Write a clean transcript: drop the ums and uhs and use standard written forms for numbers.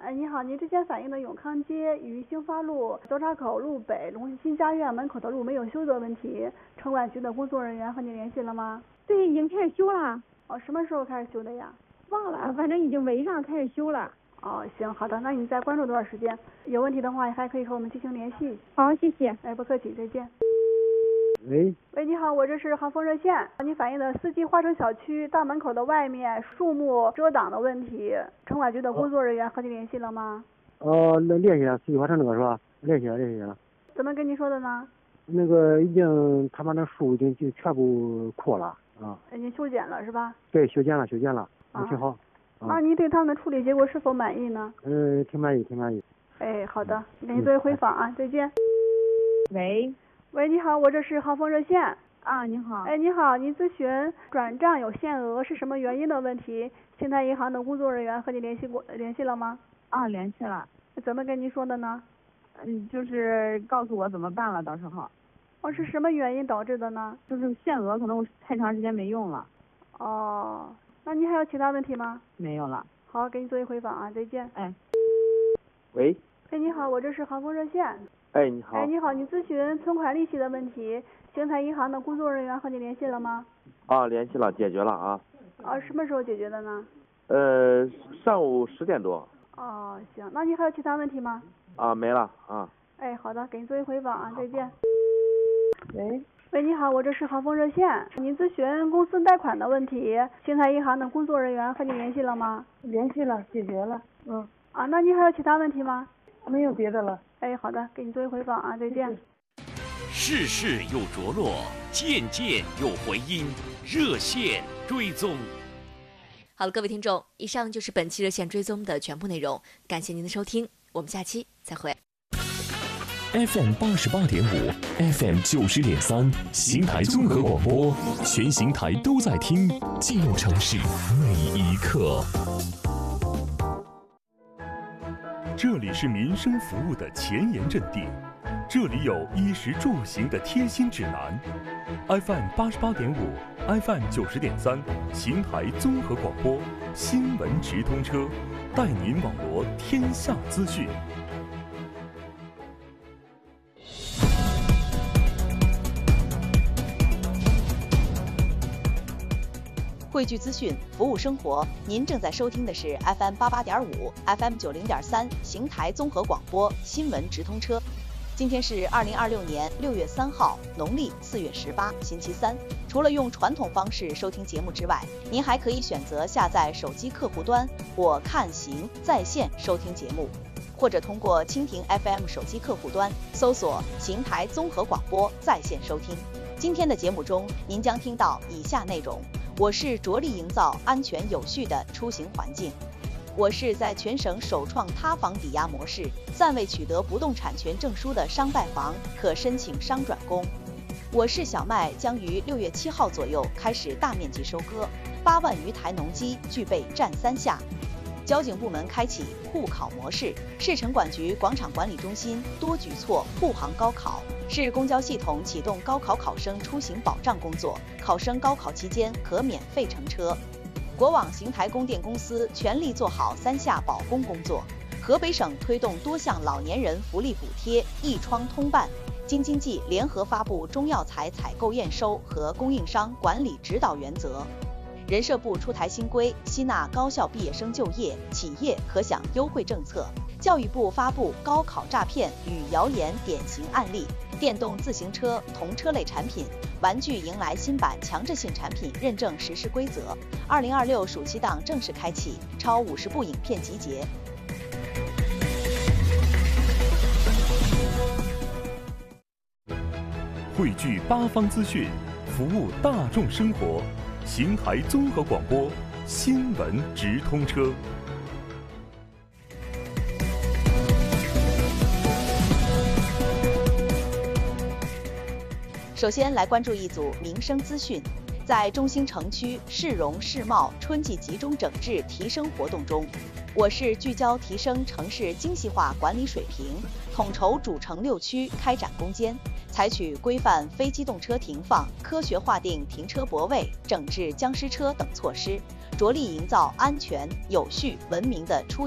你好，您之前反映的永康街与兴发路交叉口路北龙新家苑门口的路没有修的问题，城管局的工作人员和你联系了吗？ 对，已经开始修了。 哦，什么时候开始修的呀？ 忘了，反正已经围上开始修了。 哦，行，好的，那你再关注多少时间？有问题的话，还可以和我们进行联系。 好，谢谢。 哎，不客气，再见。 喂， 你好，我这是航丰热线。你反映的四季花城小区大门口的外面树木遮挡的问题，城管局的工作人员和你联系了吗？ 那联系了，四季花城那个是吧？联系了。 怎么跟你说的呢？ 那个已经，他把那树已经就全部扩了啊。 已经修剪了是吧？ 对，修剪了，挺好。 那你对他们的处理结果是否满意呢？ 挺满意。 哎，好的，给你作为回访啊，再见。 喂， 你好，我这是航丰热线。 啊，你好。 哎，你好，您咨询转账有限额是什么原因的问题，兴泰银行的工作人员和你联系了吗？ 啊，联系了。 怎么跟您说的呢？ 就是告诉我怎么办了，到时候。 哦，是什么原因导致的呢？ 就是限额可能我太长时间没用了。 哦，那您还有其他问题吗？ 没有了。 好，给你作为回访啊，再见。 哎。 喂。 哎，你好，我这是航丰热线。 哎，你好。 哎，你好，你咨询存款利息的问题，兴泰银行的工作人员和你联系了吗？ 啊，联系了，解决了啊。 什么时候解决的呢？ 上午10点多。 哦，行，那你还有其他问题吗？ 啊，没了啊。 哎，好的，给你作为回访啊，再见。 喂， 你好，我这是航丰热线，您咨询公司贷款的问题，兴泰银行的工作人员和你联系了吗？ 联系了，解决了。 那您还有其他问题吗？ 没有别的了。 哎，好的，给你作为回访啊，再见。 事事有着落，件件有回音，热线追踪。 好了，各位听众，以上就是本期热线追踪的全部内容，感谢您的收听，我们下期再会。 FM 88.5 FM 90.3邢台综合广播，全邢台都在听，记录城市每一刻。 这里是民生服务的前沿阵地，这里有衣食住行的贴心指南。FM 88.5 FM 90.3邢台综合广播新闻直通车，带您网罗天下资讯。 汇聚资讯，服务生活。您正在收听的是 FM 88.5 FM 90.3邢台综合广播新闻直通车。今天是2026年6月3号，农历4月18，星期三。除了用传统方式收听节目之外，您还可以选择下载手机客户端或看行在线收听节目，或者通过蜻蜓 FM 手机客户端搜索邢台综合广播在线收听。今天的节目中，您将听到以下内容。我市着力营造安全有序的出行环境。我市在全省首创塌房抵押模式，暂未取得不动产权证书的商贷房可申请商转公。我市小麦将于6月7号左右开始大面积收割，8万余台农机具备占3下。交警部门开启护考模式，市城管局广场管理中心多举措护航高考。市公交系统启动高考考生出行保障工作，考生高考期间可免费乘车。国网邢台供电公司全力做好3下保供工作。河北省推动多项老年人福利补贴一窗通办。京津冀联合发布中药材采购验收和供应商管理指导原则。人社部出台新规，吸纳高校毕业生就业，企业可享优惠政策。教育部发布高考诈骗与谣言典型案例。电动自行车、同车类产品、玩具迎来新版强制性产品认证实施规则。2026暑期档正式开启，超50部影片集结。 汇聚八方资讯，服务大众生活。邢台综合广播新闻直通车。 首先来关注一组民生资讯。在中心城区市容市貌春季集中整治提升活动中，我市聚焦提升城市精细化管理水平，统筹主城6区开展攻坚，采取规范非机动车停放、科学划定停车泊位、整治僵尸车等措施，着力营造安全、有序、文明的出